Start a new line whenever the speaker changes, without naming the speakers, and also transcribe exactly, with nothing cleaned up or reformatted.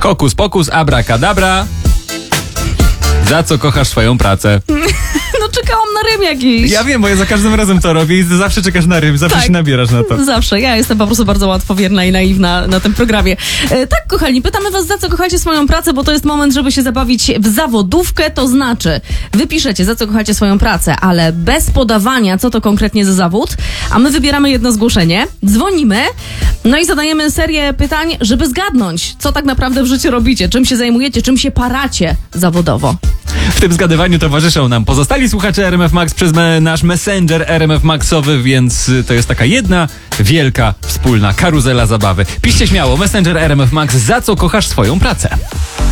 Kokus pokus, abracadabra. Za co kochasz swoją pracę?
No czekałam na rym jakiś.
Ja wiem, bo ja za każdym razem to robię i zawsze czekasz na rym, zawsze
Tak.
się nabierasz na to.
Zawsze. Ja jestem po prostu bardzo łatwowierna i naiwna na tym programie. E, tak, kochani, pytamy was, za co kochacie swoją pracę, bo to jest moment, żeby się zabawić w zawodówkę, to znaczy wy piszecie, za co kochacie swoją pracę, ale bez podawania, co to konkretnie za zawód, a my wybieramy jedno zgłoszenie, dzwonimy, no i zadajemy serię pytań, żeby zgadnąć, co tak naprawdę w życiu robicie, czym się zajmujecie, czym się paracie zawodowo.
W tym zgadywaniu towarzyszą nam pozostali słuchacze R M F Max przez me, nasz Messenger R M F Maxowy, więc to jest taka jedna wielka, wspólna karuzela zabawy. Piszcie śmiało, Messenger R M F Max, za co kochasz swoją pracę?